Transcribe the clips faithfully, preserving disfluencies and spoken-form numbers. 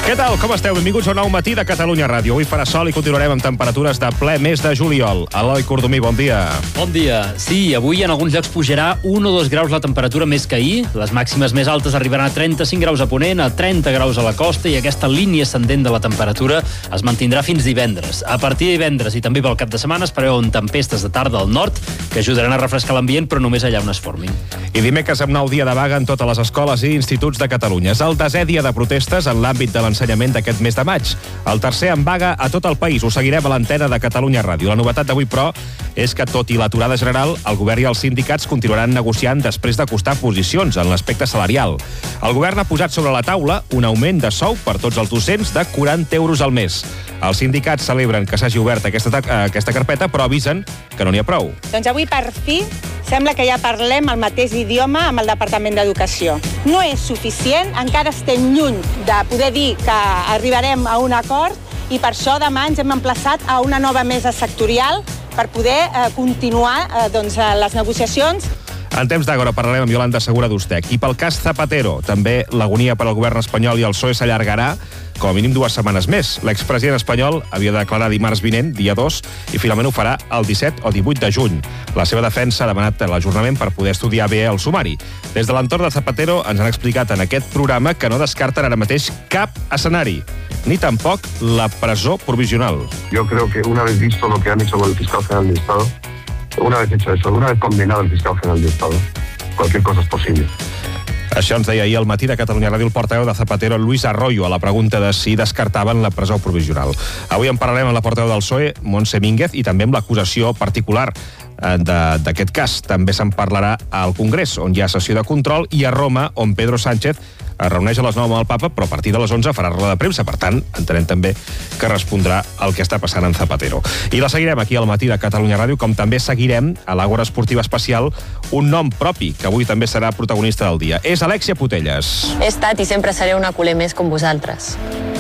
Què tal? Com esteu? Benvinguts a un nou matí de Catalunya Ràdio. Avui farà sol i continuarem amb temperatures de ple mes de juliol. Eloi Cordomí, bon dia. Bon dia. Sí, avui en alguns llocs pujarà un o dos graus la temperatura més que ahir. Les màximes més altes arribaran a trenta-cinc graus a Ponent, a trenta graus a la costa, i aquesta línia ascendent de la temperatura es mantindrà fins divendres. A partir de divendres i també pel cap de setmana es preveuen tempestes de tarda al nord que ajudaran a refrescar l'ambient, però només allà on es formin. I dimecres amb nou dia de vaga en totes les escoles i instituts de Catalunya. És el desè dia de protestes en l'àmbit de l'ensenyament d'aquest mes de maig. El tercer en vaga a tot el país. Ho seguirem a l'antena de Catalunya Ràdio. La novetat d'avui, però, és que, tot i l'aturada general, el govern i els sindicats continuaran negociant després d'acostar posicions en l'aspecte salarial. El govern ha posat sobre la taula un augment de sou per tots els docents de quaranta euros al mes. Els sindicats celebren que s'hagi obert aquesta, aquesta carpeta, però avisen que no n'hi ha prou. Doncs avui, per fi, sembla que ja parlem el mateix idioma amb el Departament d'Educació. No és suficient, encara estem lluny de poder dir que arribarem a un acord, i per això demà ens hem emplaçat a una nova mesa sectorial per poder eh, continuar eh, doncs, les negociacions. En temps d'Àgora parlarem amb Yolanda Segura d'Ustec. I pel cas Zapatero, també l'agonia per al govern espanyol i el P S O E s'allargarà com a mínim dues setmanes més. L'expresident espanyol havia de declarar dimarts vinent, dia dos, i finalment ho farà el disset o divuit de juny. La seva defensa ha demanat l'ajornament per poder estudiar bé el sumari. Des de l'entorn de Zapatero ens han explicat en aquest programa que no descarten ara mateix cap escenari, ni tampoc la presó provisional. Yo creo que una vez visto lo que han hecho con el fiscal general del Estado, una vez hecho eso, una vez condenado el fiscal general del Estado, cualquier cosa es posible. Això ens deia ahir al matí de Catalunya Ràdio el portaveu de Zapatero, Luis Arroyo, a la pregunta de si descartaven la presó provisional. Avui en parlarem amb la portaveu del P S O E, Montse Mínguez, i també amb l'acusació particular d'aquest cas. També se'n parlarà al Congrés, on hi ha sessió de control, i a Roma, on Pedro Sánchez es reuneix a les nou amb el papa, però a partir de les onze farà roda de premsa. Per tant, entenem també que respondrà al que està passant en Zapatero. I la seguirem aquí al matí de Catalunya Ràdio, com també seguirem a l'Àgora Esportiva Especial un nom propi, que avui també serà protagonista del dia. És Alexia Putellas. He estat i sempre seré una culer més com vosaltres.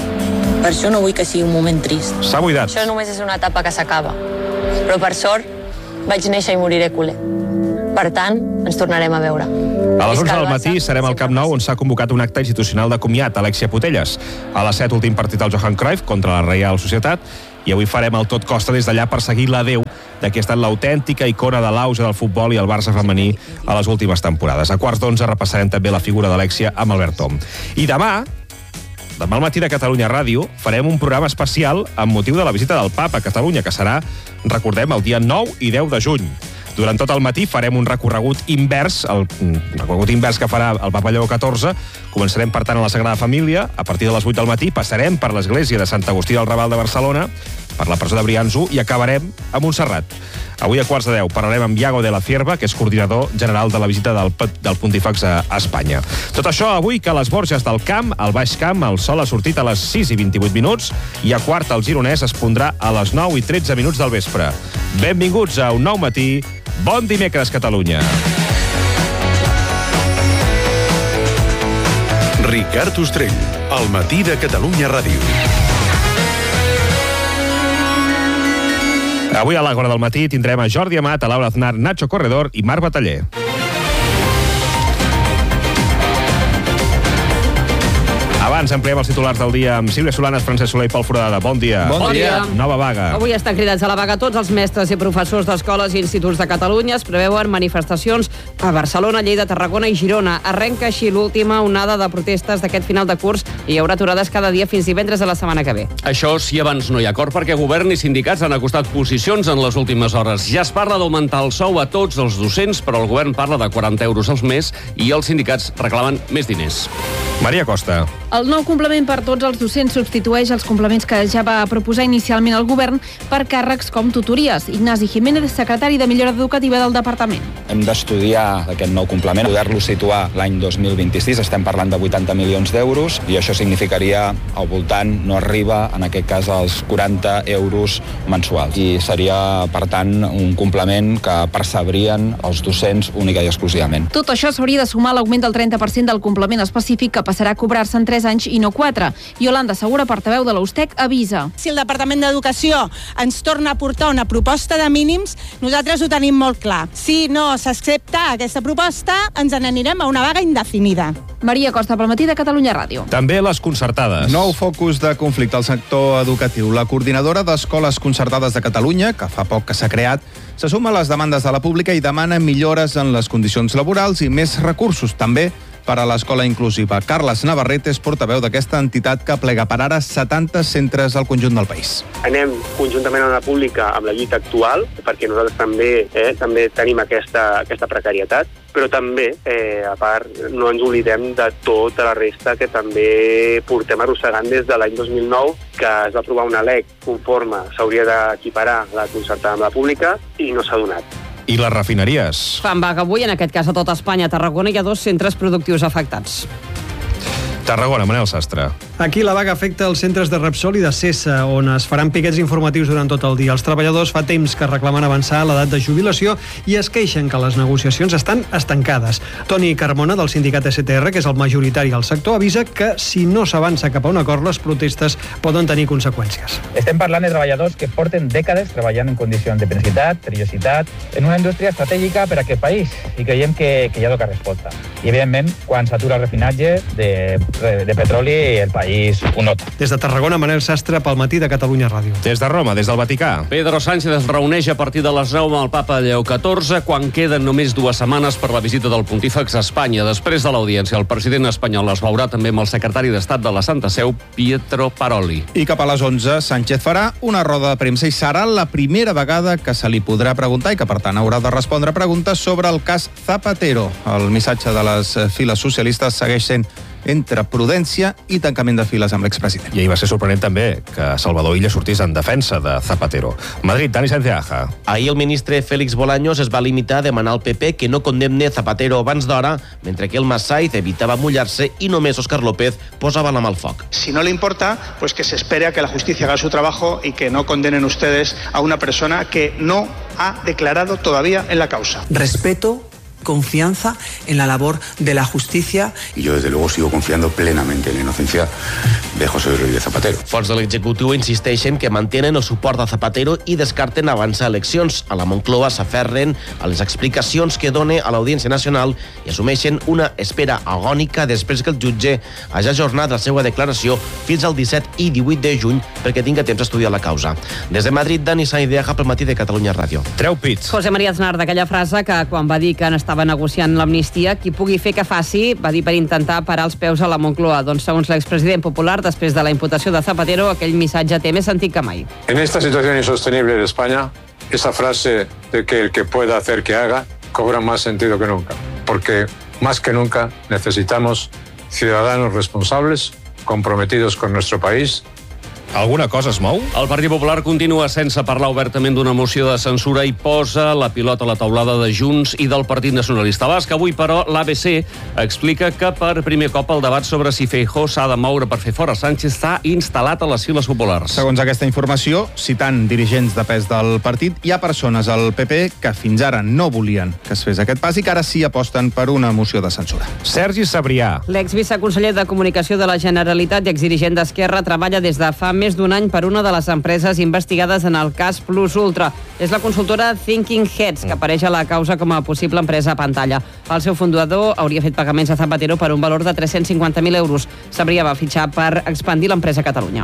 Per això no vull que sigui un moment trist. S'ha buidat. Això només és una etapa que s'acaba. Però per sort, vaig néixer i moriré culer. Per tant, ens tornarem a veure. A les onze del matí serem al Camp Nou, on s'ha convocat un acte institucional de comiat. Alexia Putellas. A les set, últim partit al Johan Cruyff contra la Reial Societat, i avui farem el Tot Costa des d'allà per seguir l'adeu de qui ha estat l'autèntica icona de l'auge del futbol i el Barça femení a les últimes temporades. A quarts d'onze repassarem també la figura d'Alexia amb Albert Tom. I demà, demà al matí de Catalunya Ràdio, farem un programa especial amb motiu de la visita del Papa a Catalunya, que serà, recordem, el dia nou i deu de juny. Durant tot el matí farem un recorregut invers, el recorregut invers que farà el Papa Lleó catorze. Començarem, per tant, a la Sagrada Família. A partir de les vuit del matí passarem per l'església de Sant Agustí del Raval de Barcelona, per la presó de Brians u, i acabarem a Montserrat. Avui a quarts de deu parlarem amb Iago de la Cierva, que és coordinador general de la visita del, del Pontífex a Espanya. Tot això avui que a les Borges del Camp, al Baix Camp, el sol ha sortit a les sis i vint-i-vuit minuts, i a quart el Gironès es pondrà a les nou i tretze minuts del vespre. Benvinguts a un nou matí. Bon dimecres, Catalunya. Ricard Ostrell, al matí de Catalunya Ràdio. Avui a l'Àgora del matí tindrem a Jordi Amat, a Laura Aznar, Nacho Corredor i Marc Bataller. Abans ampliem els titulars del dia amb Sílvia Solanes, Francesc Soler i Pol Foradada. Bon dia. Bon dia. Nova vaga. Avui estan cridats a la vaga tots els mestres i professors d'escoles i instituts de Catalunya. Es preveuen manifestacions a Barcelona, Lleida, Tarragona i Girona. Arrenca així l'última onada de protestes d'aquest final de curs i hi haurà aturades cada dia fins divendres de la setmana que ve. Això sí, abans no hi ha acord perquè govern i sindicats han acostat posicions en les últimes hores. Ja es parla d'augmentar el sou a tots els docents, però el govern parla de quaranta euros al mes i els sindicats reclamen més diners. Maria Costa. El nou complement per tots els docents substitueix els complements que ja va proposar inicialment el govern per càrrecs com tutories. Ignasi Jiménez, secretari de Millora Educativa del Departament. Hem d'estudiar aquest nou complement, poder-lo situar l'any dos mil vint-i-sis. Estem parlant de vuitanta milions d'euros i això significaria al voltant, no arriba en aquest cas als quaranta euros mensuals. I seria, per tant, un complement que percebrien els docents única i exclusivament. Tot això s'hauria de sumar l'augment del trenta per cent del complement específic que passarà a cobrar-se en tres anys anys i no quatre. Yolanda Segura, portaveu de la U S T E C, avisa. Si el Departament d'Educació ens torna a portar una proposta de mínims, nosaltres ho tenim molt clar. Si no s'accepta aquesta proposta, ens n'anirem a una vaga indefinida. Maria Costa, pel matí de Catalunya Ràdio. També les concertades. Nou focus de conflicte al sector educatiu. La coordinadora d'Escoles Concertades de Catalunya, que fa poc que s'ha creat, se suma a les demandes de la pública i demana millores en les condicions laborals i més recursos, també per a l'escola inclusiva. Carles Navarrete és portaveu d'aquesta entitat que plega per ara setanta centres al conjunt del país. Anem conjuntament a la pública amb la lluita actual, perquè nosaltres també eh, també tenim aquesta, aquesta precarietat, però també, eh, a part, no ens oblidem de tota la resta que també portem arrossegant des de l'any dos mil nou, que es va aprovar una L E C conforme s'hauria d'equiparar la concertada amb la pública i no s'ha donat. I les refineries. Fan vaga avui, en aquest cas a tot Espanya. A Tarragona hi ha dos centres productius afectats. Tarragona, Manel Sastre. Aquí la vaga afecta els centres de Repsol i de Sesa, on es faran piquets informatius durant tot el dia. Els treballadors fa temps que reclamen avançar l'edat de jubilació i es queixen que les negociacions estan estancades. Toni Carmona, del sindicat S T R, que és el majoritari al sector, avisa que si no s'avança cap a un acord, les protestes poden tenir conseqüències. Estem parlant de treballadors que porten dècades treballant en condicions de perillositat, perillositat, en una indústria estratègica per a aquest país i creiem que, que hi ha toca resposta. I, evidentment, quan s'atura el refinatge de, de petroli, el país ho nota. Des de Tarragona, Manel Sastre, pel matí de Catalunya Ràdio. Des de Roma, des del Vaticà. Pedro Sánchez es reuneix a partir de les nou amb el papa Lleó catorze, quan queden només dues setmanes per la visita del pontífex a Espanya. Després de l'audiència, el president espanyol es veurà també amb el secretari d'Estat de la Santa Seu, Pietro Paroli. I cap a les onze, Sánchez farà una roda de premsa i serà la primera vegada que se li podrà preguntar i que, per tant, haurà de respondre preguntes sobre el cas Zapatero. El missatge de les files socialistes segueix sent entre prudència i tancament de files amb l'expresident. I ahir va ser sorprenent també que Salvador Illa sortís en defensa de Zapatero. Madrid, Dani Sanceaja. Ahir el ministre Félix Bolaños es va limitar a demanar al P P que no condemne Zapatero abans d'hora, mentre que el Massaid evitava mullar-se i només Óscar López posava la mà al foc. Si no le importa, pues que se espere a que la justicia haga su trabajo y que no condenen ustedes a una persona que no ha declarado todavía en la causa. Respeto, confianza en la labor de la justicia. Y yo, desde luego, sigo confiando plenamente en la inocencia de José Rodríguez Zapatero. Fonts de l'executiu insisteixen que mantenen el suport a Zapatero i descarten avançar eleccions. A la Moncloa s'aferren a les explicacions que dona a l'Audiència Nacional i assumeixen una espera agònica després que el jutge hagi ajornat la seva declaració fins al disset i divuit de juny perquè tinga temps d'estudiar la causa. Des de Madrid, Dani Sanceaja pel matí de Catalunya Ràdio. Treu pits. José María Aznar, d'aquella frase que quan va dir que estava negociant l'amnistia, qui pugui fer que faci, va dir per intentar parar els peus a la Moncloa. Doncs segons l'expresident popular, després de la imputació de Zapatero, aquell missatge té més sentit que mai. En esta situación insostenible de España, esa frase de que el que pueda hacer que haga cobra más sentido que nunca, porque más que nunca necesitamos ciudadanos responsables, comprometidos con nuestro país. Alguna cosa es mou? El Partit Popular continua sense parlar obertament d'una moció de censura i posa la pilota a la taulada de Junts i del Partit Nacionalista Basc. Avui, però, l'A B C explica que per primer cop el debat sobre si Feijóo s'ha de moure per fer fora Sánchez s'ha instal·lat a les files populars. Segons aquesta informació, citant dirigents de pes del partit, hi ha persones al P P que fins ara no volien que es fes aquest pas i que ara sí aposten per una moció de censura. Sergi Sabrià. L'exviceconseller de Comunicació de la Generalitat i exdirigent d'Esquerra treballa des de fa més d'un any per una de les empreses investigades en el cas Plus Ultra. És la consultora Thinking Heads, que apareix a la causa com a possible empresa a pantalla. El seu fundador hauria fet pagaments a Zapatero per un valor de tres-cents cinquanta mil euros. Sabrià va fitxar per expandir l'empresa a Catalunya.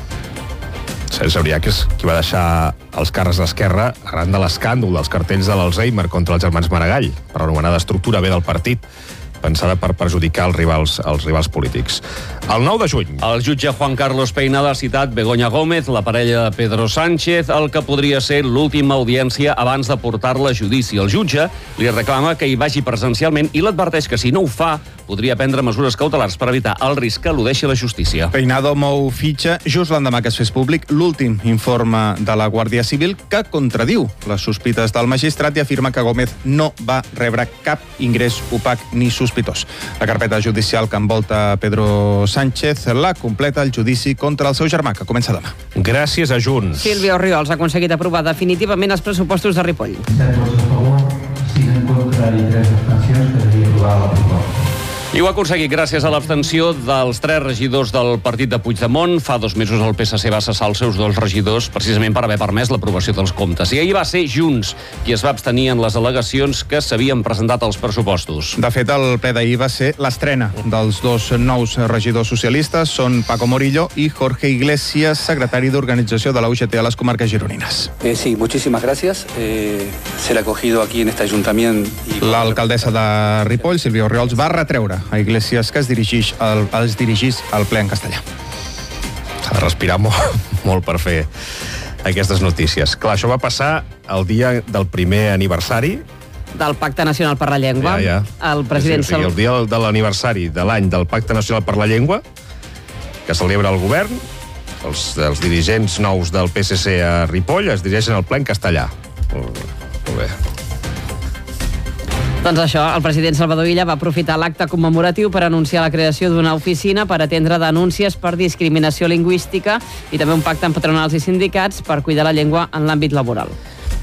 Sergi Sabrià, que és qui va deixar els càrrecs d'Esquerra arran de l'escàndol dels cartells de l'Alzheimer contra els germans Maragall, per anomenada estructura B del partit, pensada per perjudicar els rivals, els rivals polítics. El nou de juny. El jutge Juan Carlos Peinada ha citat Begoña Gómez, la parella de Pedro Sánchez, el que podria ser l'última audiència abans de portar-la a judici. El jutge li reclama que hi vagi presencialment i l'adverteix que si no ho fa podria prendre mesures cautelars per evitar el risc que eludeixi la justícia. Peinado mou fitxa just l'endemà que es fes públic l'últim informe de la Guàrdia Civil que contradiu les sospites del magistrat i afirma que Gómez no va rebre cap ingrés opac ni sospitós. La carpeta judicial que envolta Pedro Sánchez la completa el judici contra el seu germà, que comença demà. Gràcies a Junts. Sílvia Orriols ha aconseguit aprovar definitivament els pressupostos de Ripoll. cinc en contra i tres abstencions, que seria aprovar la proposta. I ho ha aconseguit gràcies a l'abstenció dels tres regidors del partit de Puigdemont. Fa dos mesos el P S C va cessar els seus dos regidors precisament per haver permès l'aprovació dels comptes. I ahir va ser Junts qui es va abstenir en les al·legacions que s'havien presentat als pressupostos. De fet, el ple d'ahir va ser l'estrena dels dos nous regidors socialistes. Són Paco Morillo i Jorge Iglesias, secretari d'Organització de la U G T a les comarques gironines. Eh, sí, muchísimas gracias. Eh, ser acogido aquí en este ayuntamiento. Y... L'alcaldessa de Ripoll, Sílvia Orriols, va retreure a Iglesias que es dirigís al, es dirigís al ple en castellà. S'ha de respirar molt, molt per fer aquestes notícies. Clar, això va passar el dia del primer aniversari del Pacte Nacional per la Llengua. Ja, ja. El president... Sí, o sigui, el dia de l'aniversari de l'any del Pacte Nacional per la Llengua, que celebra el govern, els, els dirigents nous del P S C a Ripoll es dirigeixen al ple en castellà. Molt bé. Doncs això, el president Salvador Illa va aprofitar l'acte commemoratiu per anunciar la creació d'una oficina per atendre denúncies per discriminació lingüística i també un pacte amb patronals i sindicats per cuidar la llengua en l'àmbit laboral.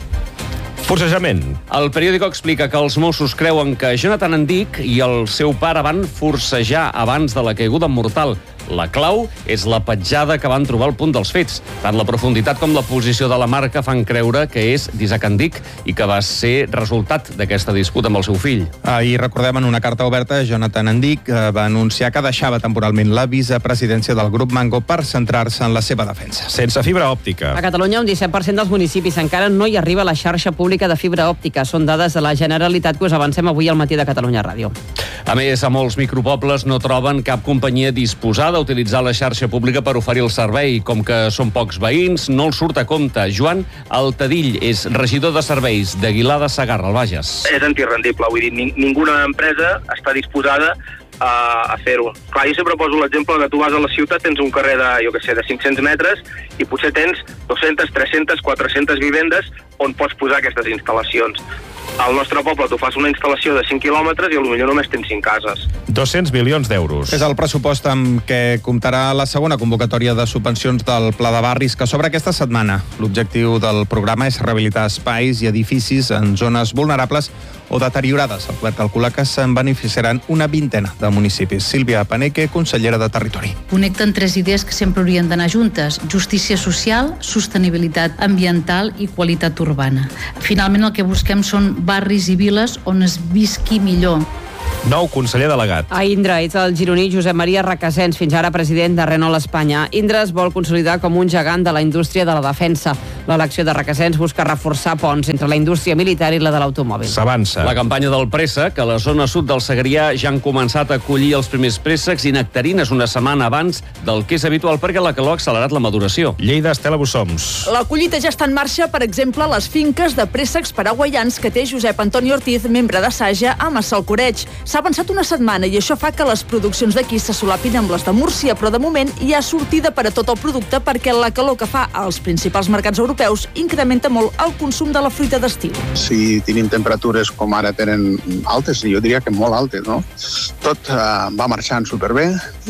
Forcejament. El periòdico explica que els Mossos creuen que Jonathan Endic i el seu pare van forcejar abans de la caiguda mortal. La clau és la petjada que van trobar al punt dels fets. Tant la profunditat com la posició de la marca fan creure que és d'Isaac Endic i que va ser resultat d'aquesta disputa amb el seu fill. Ahir, recordem, en una carta oberta, Jonathan Endic va anunciar que deixava temporalment la vicepresidència del grup Mango per centrar-se en la seva defensa. Sense fibra òptica. A Catalunya, un disset per cent dels municipis encara no hi arriba a la xarxa pública de fibra òptica. Són dades de la Generalitat que us avancem avui al matí de Catalunya Ràdio. A més, a molts micropobles no troben cap companyia disposada a utilitzar la xarxa pública per oferir el servei. Com que són pocs veïns, no els surt a compte. Joan Altadill és regidor de serveis d'Aguilar de Segarra, al Bages. És antirrendible, vull dir, ning ninguna empresa està disposada a, a fer-ho. Clar, jo sempre poso l'exemple que tu vas a la ciutat, tens un carrer de, jo què sé, de cinc-cents metres i potser tens dues-centes, tres-centes, quatre-centes vivendes on pots posar aquestes instal·lacions. Al nostre poble tu fas una instal·lació de cinc quilòmetres i potser només tens cinc cases. dos-cents milions d'euros. És el pressupost amb què comptarà la segona convocatòria de subvencions del Pla de Barris que s'obre aquesta setmana. L'objectiu del programa és rehabilitar espais i edificis en zones vulnerables o deteriorades. El govern calcula que se'n beneficiaran una vintena de municipis. Sílvia Paneque, consellera de Territori. Connecten tres idees que sempre haurien d'anar juntes: justícia social, sostenibilitat ambiental i qualitat urbana. Finalment el que busquem són barris i viles on es visqui millor. Nou conseller delegat. A Indra ets el gironí Josep Maria Requesens, fins ara president de Renault Espanya. Indra es vol consolidar com un gegant de la indústria de la defensa. L'elecció de Requesens busca reforçar ponts entre la indústria militar i la de l'automòbil. S'avança. La campanya del préssec a la zona sud del Segrià ja han començat a acollir els primers préssecs i nectarines una setmana abans del que és habitual perquè la calor ha accelerat la maduració. Lleida, Estela Bussoms. La collita ja està en marxa, per exemple, a les finques de préssecs paraguaians que té Josep Antoni Ortiz, membre de Saja, a Massalcoreig. S'ha avançat una setmana i això fa que les produccions d'aquí se solapin amb les de Múrcia, però de moment hi ha sortida per a tot el producte perquè la calor que fa als principals mercats europeus incrementa molt el consum de la fruita d'estiu. Si tenim temperatures com ara tenen altes, jo diria que molt altes, no? Tot eh, va marxant superbé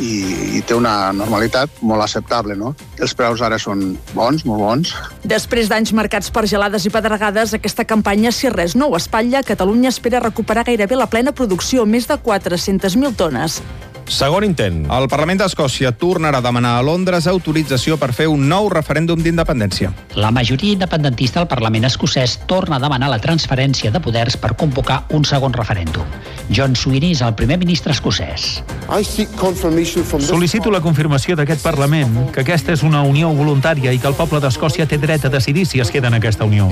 i, i té una normalitat molt acceptable, no? Els preus ara són bons, molt bons. Després d'anys marcats per gelades i pedregades, aquesta campanya, si res no ho espatlla, Catalunya espera recuperar gairebé la plena producció, més de quatre-centes mil tones. Segon intent. El Parlament d'Escòcia tornarà a demanar a Londres autorització per fer un nou referèndum d'independència. La majoria independentista al Parlament escocès torna a demanar la transferència de poders per convocar un segon referèndum. John Sweeney és el primer ministre escocès. Sol·licito la confirmació d'aquest Parlament que aquesta és una unió voluntària i que el poble d'Escòcia té dret a decidir si es queda en aquesta unió.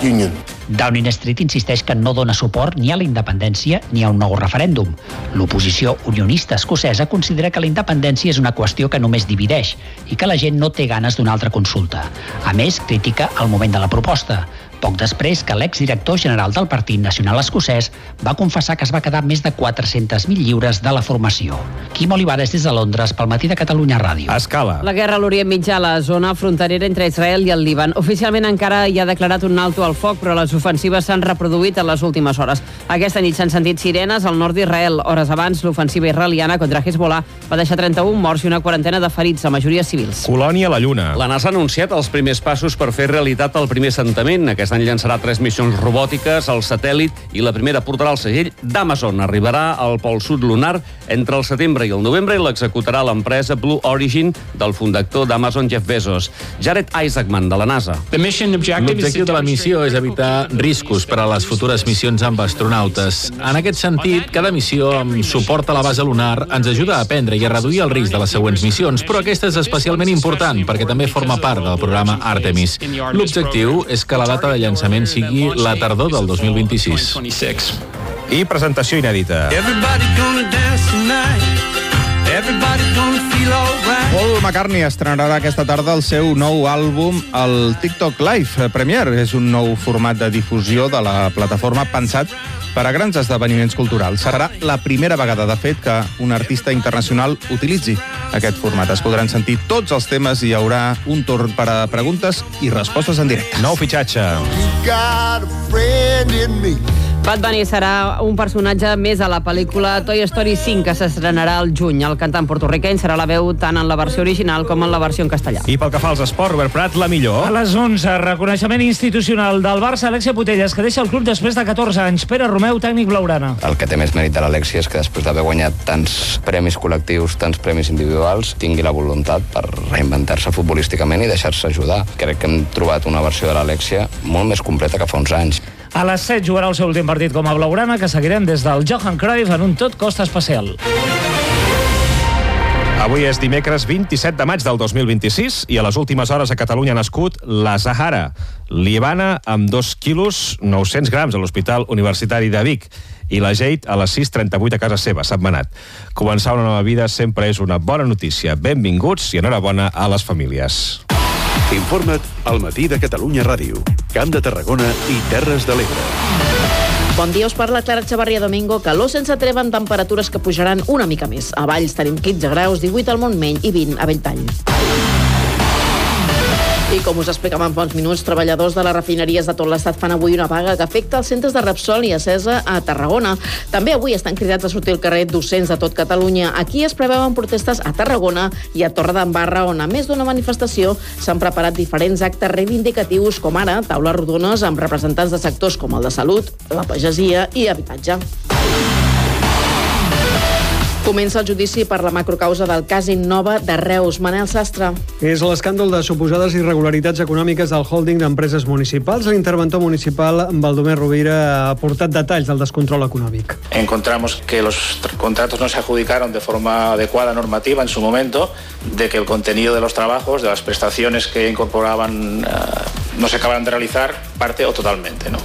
Downing Street insisteix que no dona suport ni a la independència ni a un nou referèndum. L'oposició unionista escocesa considera que la independència és una qüestió que només divideix i que la gent no té ganes d'una altra consulta. A més, critica el moment de la proposta. Poc després que l'exdirector general del Partit Nacional Escocès va confessar que es va quedar més de quatre-centes mil lliures de la formació. Quim Olivares des de Londres pel matí de Catalunya Ràdio. Escala. La guerra a l'Orient Mitjà, la zona fronterera entre Israel i el Líban. Oficialment encara hi ha declarat un alto al foc, però les ofensives s'han reproduït en les últimes hores. Aquesta nit s'han sentit sirenes al nord d'Israel. Hores abans, l'ofensiva israeliana contra Hezbollah va deixar trenta-un morts i una quarantena de ferits, la majoria civils. Colònia a la Lluna. La NASA ha anunciat els primers passos per fer realitat el primer assentament. Aquesta any llançarà tres missions robòtiques al satèl·lit i la primera portarà el segell d'Amazon. Arribarà al pol sud lunar entre el setembre i el novembre i l'executarà l'empresa Blue Origin del fundador d'Amazon, Jeff Bezos. Jared Isaacman, de la NASA. L'objectiu de la missió és evitar riscos per a les futures missions amb astronautes. En aquest sentit, cada missió amb suport a la base lunar ens ajuda a aprendre i a reduir el risc de les següents missions, però aquesta és especialment important perquè també forma part del programa Artemis. L'objectiu és que la data de llançament sigui la tardor del dos mil vint-i-sis. I presentació inèdita. Paul McCartney estrenarà aquesta tarda el seu nou àlbum al TikTok Live Premiere. És un nou format de difusió de la plataforma pensat per a grans esdeveniments culturals. Serà la primera vegada, de fet, que un artista internacional utilitzi aquest format. Es podran sentir tots els temes i hi haurà un torn per a preguntes i respostes en directe. Nou fitxatge. Bad Bunny serà un personatge més a la pel·lícula Toy Story cinc, que s'estrenarà al juny. El cantant porto-riqueny serà la veu tant en la versió original com en la versió en castellà. I pel que fa als esports, Robert Prat, la millor. A les onze, reconeixement institucional del Barça, Alexia Putellas, que deixa el club després de catorze anys. Pere Romeu, tècnic blaugrana. El que té més mèrit de l'Alexia és que després d'haver guanyat tants premis col·lectius, tants premis individuals, tingui la voluntat per reinventar-se futbolísticament i deixar-se ajudar. Crec que hem trobat una versió de l'Alexia molt més completa que fa uns anys. A les set jugarà el seu últim partit com a blaugrana, que seguirem des del Johan Cruyff en un tot costa especial. Avui és dimecres vint-i-set de maig del dos mil vint-i-sis i a les últimes hores a Catalunya ha nascut la Zahara, libana amb dos quilos nou-cents grams a l'Hospital Universitari de Vic, i la Jade a les sis trenta-vuit a casa seva, Sentmenat. Començar una nova vida sempre és una bona notícia. Benvinguts i enhorabona a les famílies. Informa't al Matí de Catalunya Ràdio, Camp de Tarragona i Terres de l'Ebre. Bon dia, us parla Clara Chavarria Domingo. Calor sense treva amb temperatures que pujaran una mica més. A Valls tenim quinze graus, divuit al Montmell i vint a Belltall. I com us explicàvem fa uns minuts, treballadors de les refineries de tot l'estat fan avui una vaga que afecta els centres de Repsol i Acesa a Tarragona. També avui estan cridats a sortir al carrer docents de tot Catalunya. Aquí es preveuen protestes a Tarragona i a Torredembarra, on a més d'una manifestació s'han preparat diferents actes reivindicatius, com ara taules rodones amb representants de sectors com el de salut, la pagesia i habitatge. Comença el judici per la macrocausa del cas Innova de Reus. Manel Sastre. És l'escàndol de suposades irregularitats econòmiques del holding d'empreses municipals. L'interventor municipal, Baldomer Rovira, ha aportat detalls del descontrol econòmic. Encontramos que los contratos no se adjudicaron de forma adecuada, normativa en su momento, de que el contenido de los trabajos, de las prestaciones que incorporaban, uh, no se acabaron de realizar parte o totalmente, ¿no?